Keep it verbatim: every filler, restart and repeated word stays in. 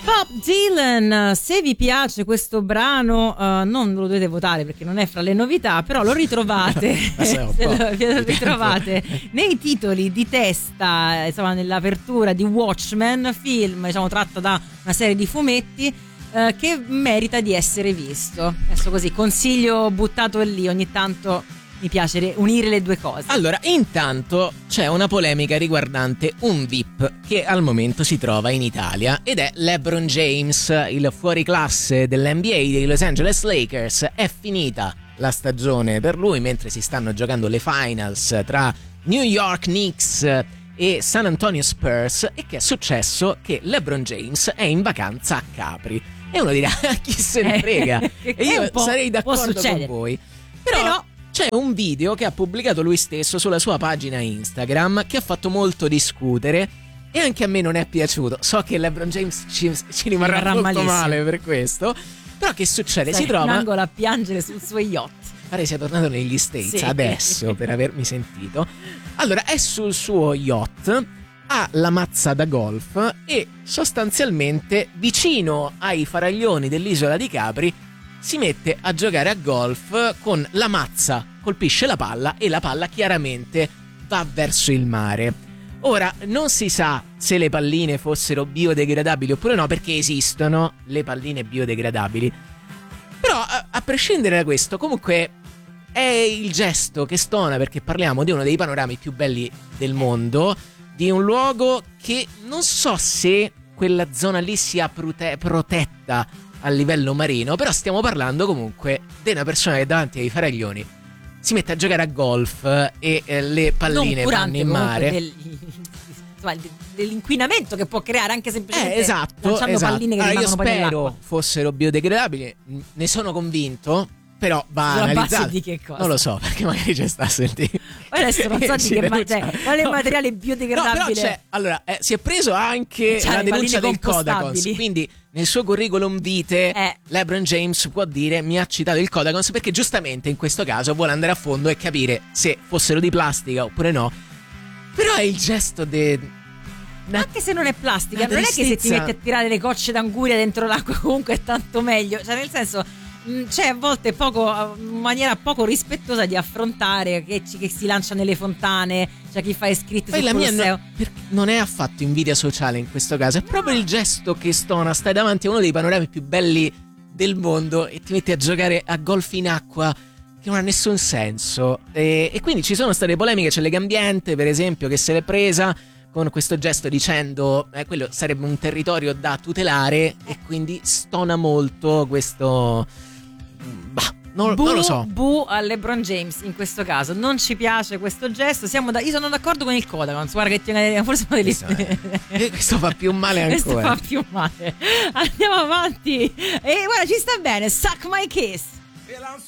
Bob Dylan, se vi piace questo brano uh, non lo dovete votare perché non è fra le novità, però lo ritrovate se lo, lo ritrovate nei titoli di testa, insomma nell'apertura di Watchmen, film diciamo tratto da una serie di fumetti uh, che merita di essere visto. Adesso così, consiglio buttato lì, ogni tanto mi piace unire le due cose. Allora, intanto c'è una polemica riguardante un V I P che al momento si trova in Italia ed è LeBron James, il fuoriclasse dell'N B A dei Los Angeles Lakers. È finita la stagione per lui mentre si stanno giocando le finals tra New York Knicks e San Antonio Spurs. E che è successo? Che LeBron James è in vacanza a Capri. E uno dirà, chi se ne frega? E io sarei d'accordo con voi. Però, Però c'è un video che ha pubblicato lui stesso sulla sua pagina Instagram che ha fatto molto discutere e anche a me non è piaciuto. So che LeBron James ci, ci rimarrà, rimarrà molto malissimo. male per questo. Però che succede? Stai si trova in angolo a piangere sul suo yacht. Pare sia tornato negli States sì. adesso per avermi sentito. Allora è sul suo yacht, ha la mazza da golf e sostanzialmente vicino ai faraglioni dell'isola di Capri si mette a giocare a golf con la mazza, colpisce la palla e la palla chiaramente va verso il mare. Ora, non si sa se le palline fossero biodegradabili oppure no, perché esistono le palline biodegradabili. Però, a, a prescindere da questo, comunque è il gesto che stona, perché parliamo di uno dei panorami più belli del mondo, di un luogo che non so se quella zona lì sia prote- protetta a livello marino, però stiamo parlando comunque di una persona che davanti ai faraglioni si mette a giocare a golf e eh, le palline vanno in mare. Del, dell'inquinamento che può creare anche semplicemente eh, esatto, lanciando esatto. palline che allora, io rimangono spero poi nell'acqua. Fossero biodegradabili, ne sono convinto. Però va sulla analizzato. Base di che cosa? Non lo so, perché magari c'è sta a sentire. Ma adesso non so di che ma- cioè, quale no, materiale biodegradabile. No, però c'è, allora, eh, si è preso anche c'è la denuncia del Kodakons. Quindi nel suo curriculum vitae eh. LeBron James può dire mi ha citato il Kodakons perché giustamente in questo caso vuole andare a fondo e capire se fossero di plastica oppure no. Però è il gesto de... Una, anche se non è plastica, non è che se ti metti a tirare le gocce d'anguria dentro l'acqua comunque è tanto meglio. Cioè nel senso c'è a volte poco, in maniera poco rispettosa di affrontare che, ci, che si lancia nelle fontane, c'è chi fa iscritti sul Colosseo. No, non è affatto invidia sociale in questo caso, è proprio no. il gesto che stona. Stai davanti a uno dei panorami più belli del mondo e ti metti a giocare a golf in acqua, che non ha nessun senso. E, e quindi ci sono state polemiche. C'è Legambiente per esempio che se l'è presa con questo gesto dicendo eh, quello sarebbe un territorio da tutelare e quindi stona molto questo. Bah, non, bu, non lo so. Bu a LeBron James in questo caso. Non ci piace questo gesto. Siamo da, io sono d'accordo con il Kodakons. Guarda che ti, forse uno degli questo, eh, questo fa più male ancora. Questo fa più male. Andiamo avanti. E guarda, ci sta bene. Suck my kiss. Well, I'm